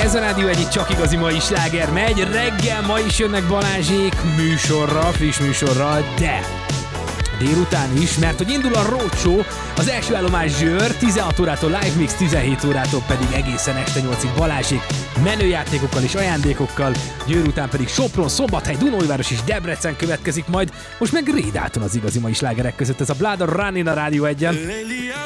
Ez a Rádió egyik csak igazi mai sláger megy. Reggel ma is jönnek Balázsék műsorra, friss műsorral, de délután is, mert hogy indul a Roadshow, az első állomás Zsőr, 16 órától Live Mix, 17 órától pedig egészen este 8-ig Balázsék menőjátékokkal és ajándékokkal, Győr után pedig Sopron, Szombathely, Dunaújváros és Debrecen következik majd, most meg Rédáton az igazi mai slágerek között, ez a Blood Run in a Rádió 1-en.